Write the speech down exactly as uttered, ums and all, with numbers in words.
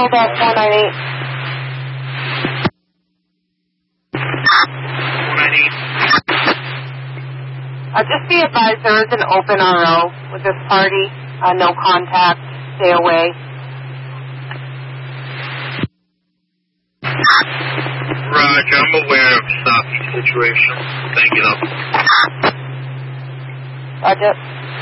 hold off four nine eight. four nine eight. Uh, just be advised there is an open R O with this party. Uh, no contact. Stay away. Roger, I'm aware of Sophie's situation. Thank you, though. Roger.